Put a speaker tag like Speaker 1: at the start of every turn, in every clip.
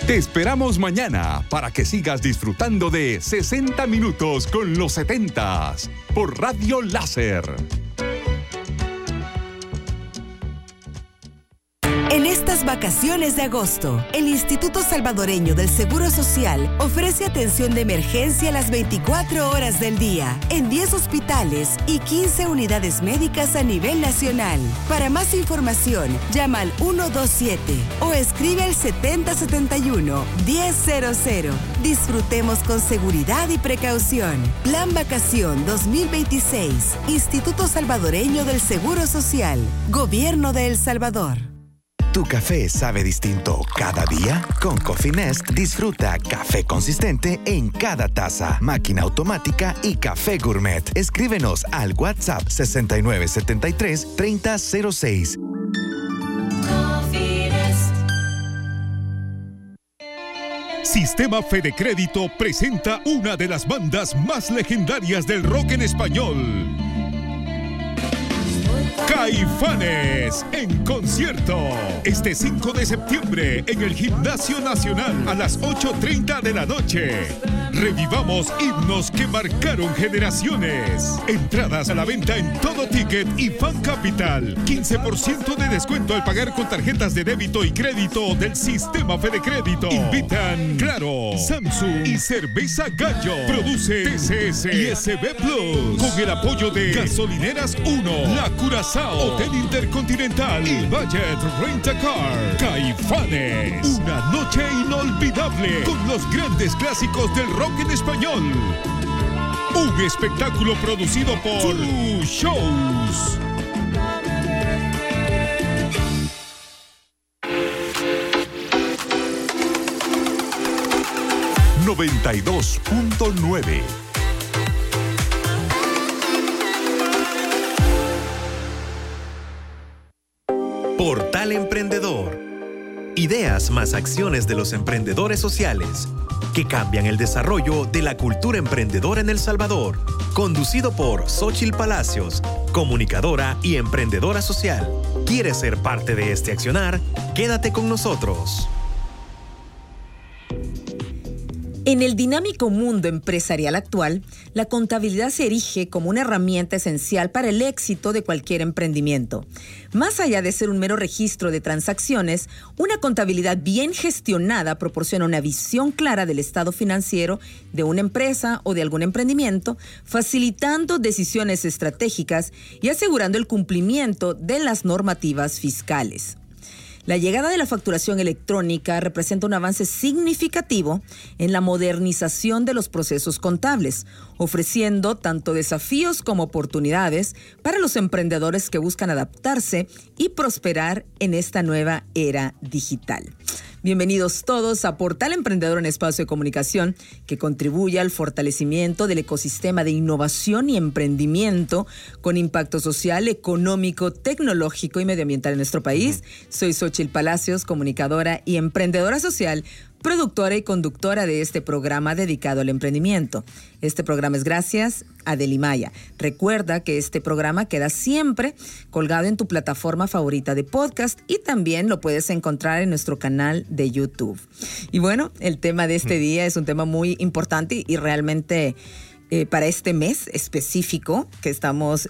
Speaker 1: Te esperamos mañana para que sigas disfrutando de 60 minutos con los 70s por Radio Láser.
Speaker 2: En estas vacaciones de agosto, el Instituto Salvadoreño del Seguro Social ofrece atención de emergencia las 24 horas del día en 10 hospitales y 15 unidades médicas a nivel nacional. Para más información, llama al 127 o escribe al 7071-1000. Disfrutemos con seguridad y precaución. Plan Vacación 2026. Instituto Salvadoreño del Seguro Social. Gobierno de El Salvador.
Speaker 3: ¿Tu café sabe distinto cada día? Con Coffee Nest disfruta café consistente en cada taza, máquina automática y café gourmet. Escríbenos al WhatsApp 6973-3006.
Speaker 4: Sistema Fede Crédito presenta una de las bandas más legendarias del rock en español. Caifanes en concierto este 5 de septiembre en el Gimnasio Nacional a las 8:30 de la noche. Revivamos himnos que marcaron generaciones. Entradas a la venta en Todo Ticket y Fan Capital. 15% de descuento al pagar con tarjetas de débito y crédito del Sistema Fede Crédito. Invitan Claro, Samsung y Cerveza Gallo. Produce TCS y SB Plus. Con el apoyo de Gasolineras 1, La Curazao, Hotel Intercontinental y Budget Rent a Car. Caifanes. Una noche inolvidable con los grandes clásicos del rock en español. Un espectáculo producido por Two Shows.
Speaker 1: ...92.9.
Speaker 5: Portal Emprendedor. Ideas más acciones de los emprendedores sociales que cambian el desarrollo de la cultura emprendedora en El Salvador. Conducido por Xóchitl Palacios, comunicadora y emprendedora social. ¿Quieres ser parte de este accionar? Quédate con nosotros.
Speaker 6: En el dinámico mundo empresarial actual, la contabilidad se erige como una herramienta esencial para el éxito de cualquier emprendimiento. Más allá de ser un mero registro de transacciones, una contabilidad bien gestionada proporciona una visión clara del estado financiero de una empresa o de algún emprendimiento, facilitando decisiones estratégicas y asegurando el cumplimiento de las normativas fiscales. La llegada de la facturación electrónica representa un avance significativo en la modernización de los procesos contables, ofreciendo tanto desafíos como oportunidades para los emprendedores que buscan adaptarse y prosperar en esta nueva era digital. Bienvenidos todos a Portal Emprendedor, en espacio de comunicación que contribuye al fortalecimiento del ecosistema de innovación y emprendimiento con impacto social, económico, tecnológico y medioambiental en nuestro país. Soy Xóchitl Palacios, comunicadora y emprendedora social, productora y conductora de este programa dedicado al emprendimiento. Este programa es gracias a Delimaya. Recuerda que este programa queda siempre colgado en tu plataforma favorita de podcast y también lo puedes encontrar en nuestro canal de YouTube. Y bueno, el tema de este día es un tema muy importante y realmente para este mes específico que estamos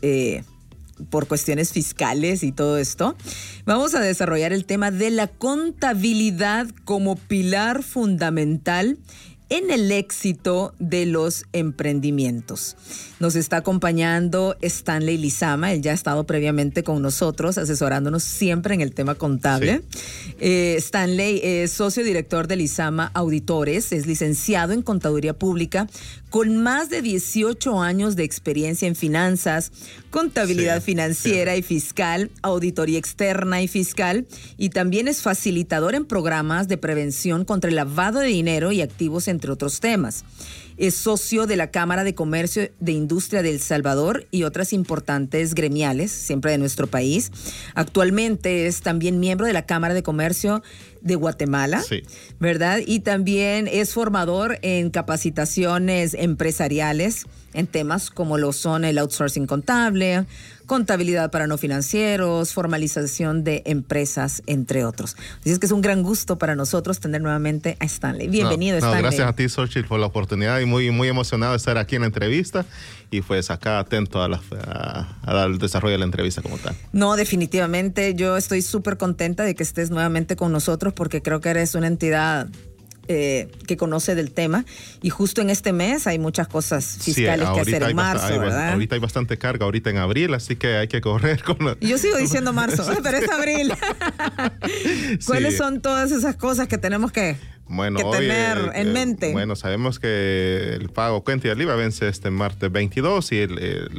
Speaker 6: por cuestiones fiscales y todo esto, vamos a desarrollar el tema de la contabilidad como pilar fundamental en el éxito de los emprendimientos. Nos está acompañando Stanley Lizama. Él ya ha estado previamente con nosotros, asesorándonos siempre en el tema contable. Sí. Stanley es socio director de Lizama Auditores, es licenciado en Contaduría Pública, con más de 18 años de experiencia en finanzas, contabilidad financiera y fiscal, auditoría externa y fiscal, y también es facilitador en programas de prevención contra el lavado de dinero y activos, entre otros temas. Es socio de la Cámara de Comercio de Industria de El Salvador y otras importantes gremiales, siempre de nuestro país. Actualmente es también miembro de la Cámara de Comercio de Guatemala, ¿verdad? Y también es formador en capacitaciones empresariales en temas como lo son el outsourcing contable, contabilidad para no financieros, formalización de empresas, entre otros. Así es que es un gran gusto para nosotros tener nuevamente a Stanley. Bienvenido, Stanley.
Speaker 7: Gracias a ti, Xochitl, por la oportunidad y muy emocionado de estar aquí en la entrevista y pues acá atento al desarrollo de la entrevista como tal.
Speaker 6: No, definitivamente yo estoy súper contenta de que estés nuevamente con nosotros porque creo que eres una entidad que conoce del tema y justo en este mes hay muchas cosas fiscales que hacer en marzo, ¿verdad?
Speaker 7: Ahorita hay bastante carga, ahorita en abril, así que hay que correr con
Speaker 6: Yo sigo diciendo marzo, pero es abril. ¿Cuáles son todas esas cosas que tenemos que tener en mente?
Speaker 7: Bueno, sabemos que el pago cuenta y el IVA vence este martes 22 y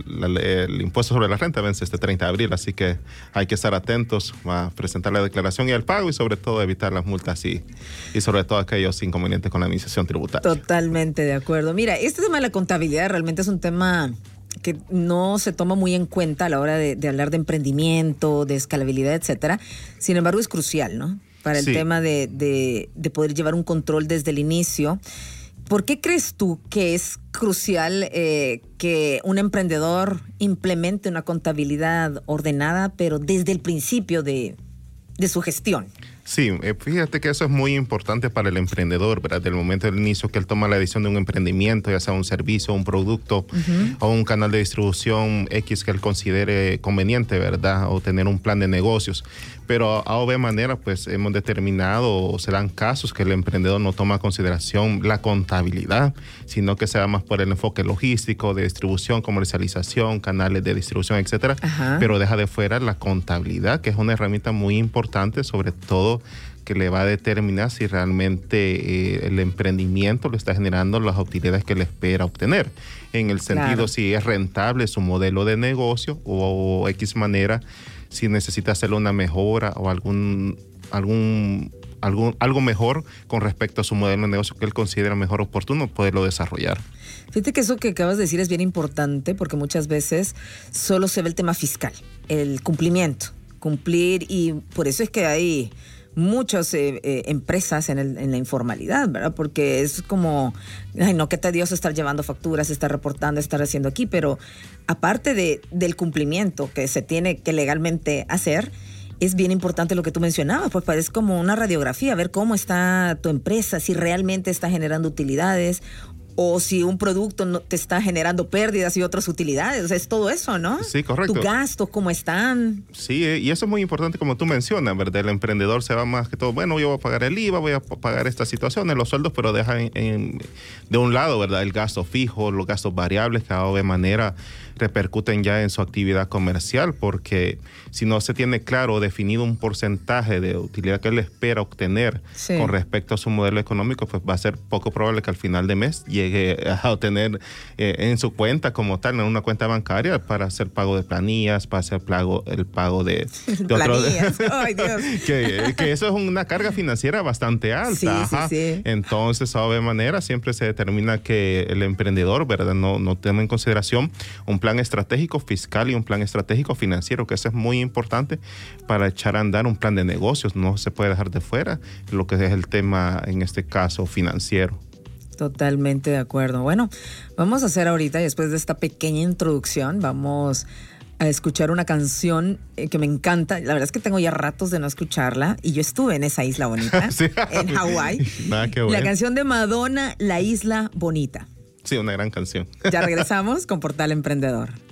Speaker 7: el impuesto sobre la renta vence este 30 de abril, así que hay que estar atentos a presentar la declaración y el pago y sobre todo evitar las multas y sobre todo aquellos inconvenientes con la administración tributaria.
Speaker 6: Totalmente de acuerdo. Mira, este tema de la contabilidad realmente es un tema que no se toma muy en cuenta a la hora de hablar de emprendimiento, de escalabilidad, etcétera. Sin embargo, es crucial, ¿no? Para el tema de poder llevar un control desde el inicio. ¿Por qué crees tú que es crucial que un emprendedor implemente una contabilidad ordenada, pero desde el principio de su gestión?
Speaker 7: Sí, fíjate que eso es muy importante para el emprendedor, ¿verdad? Del momento del inicio que él toma la decisión de un emprendimiento, ya sea un servicio, un producto o un canal de distribución X que él considere conveniente, ¿verdad? O tener un plan de negocios. Pero a o manera, pues hemos determinado, o se dan casos que el emprendedor no toma en consideración la contabilidad, sino que se va más por el enfoque logístico, de distribución, comercialización, canales de distribución, etcétera. Pero deja de fuera la contabilidad, que es una herramienta muy importante, sobre todo que le va a determinar si realmente el emprendimiento le está generando las utilidades que le espera obtener. En el sentido si es rentable su modelo de negocio o X manera, si necesita hacerle una mejora o algo mejor con respecto a su modelo de negocio que él considera mejor oportuno, poderlo desarrollar.
Speaker 6: Fíjate que eso que acabas de decir es bien importante porque muchas veces solo se ve el tema fiscal, el cumplir, y por eso es que hay muchas empresas en la informalidad, ¿verdad? Porque es como, ay no, qué tedioso estar llevando facturas, estar reportando, estar haciendo aquí, pero aparte del cumplimiento que se tiene que legalmente hacer, es bien importante lo que tú mencionabas, pues parece como una radiografía, ver cómo está tu empresa, si realmente está generando utilidades o si un producto no te está generando pérdidas y otras utilidades. O sea, es todo eso, ¿no?
Speaker 7: Sí, correcto.
Speaker 6: Tus gastos, ¿cómo están?
Speaker 7: Sí, y eso es muy importante como tú mencionas, ¿verdad? El emprendedor se va más que todo, bueno, yo voy a pagar el IVA, voy a pagar estas situaciones, los sueldos, pero deja de un lado, ¿verdad? El gasto fijo, los gastos variables que de manera repercuten ya en su actividad comercial, porque si no se tiene claro o definido un porcentaje de utilidad que él espera obtener con respecto a su modelo económico, pues va a ser poco probable que al final de mes llegue a obtener en su cuenta como tal, en una cuenta bancaria, para hacer pago de planillas, para hacer el pago de
Speaker 6: planillas. Ay, Dios.
Speaker 7: que eso es una carga financiera bastante alta.
Speaker 6: Sí.
Speaker 7: Entonces, de manera, siempre se determina que el emprendedor, ¿verdad?, no toma en consideración un plan estratégico fiscal y un plan estratégico financiero, que eso es muy importante para echar a andar un plan de negocios. No se puede dejar de fuera lo que es el tema, en este caso, financiero.
Speaker 6: Totalmente de acuerdo. Bueno, vamos a hacer ahorita, después de esta pequeña introducción, vamos a escuchar una canción que me encanta. La verdad es que tengo ya ratos de no escucharla y yo estuve en esa isla bonita, en Hawái.
Speaker 7: Bueno.
Speaker 6: La canción de Madonna, La Isla Bonita.
Speaker 7: Sí, una gran canción.
Speaker 6: Ya regresamos con Portal Emprendedor.